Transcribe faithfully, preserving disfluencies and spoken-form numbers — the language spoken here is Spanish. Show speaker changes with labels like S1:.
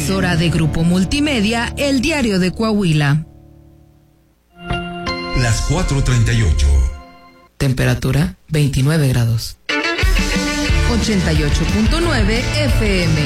S1: emisora de Grupo Multimedia, El Diario de Coahuila.
S2: Las cuatro treinta y ocho.
S1: Temperatura veintinueve grados. ochenta y ocho punto nueve F M.